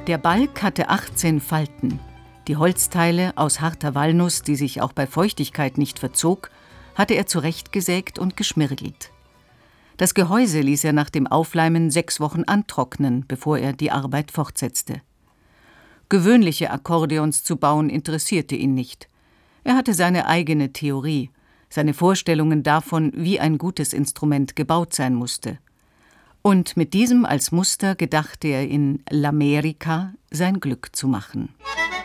Der Balg hatte 18 Falten. Die Holzteile aus harter Walnuss, die sich auch bei Feuchtigkeit nicht verzog, hatte er zurechtgesägt und geschmirgelt. Das Gehäuse ließ er nach dem Aufleimen 6 Wochen antrocknen, bevor er die Arbeit fortsetzte. Gewöhnliche Akkordeons zu bauen interessierte ihn nicht. Er hatte seine eigene Theorie, seine Vorstellungen davon, wie ein gutes Instrument gebaut sein musste. Und mit diesem als Muster gedachte er in L'America sein Glück zu machen.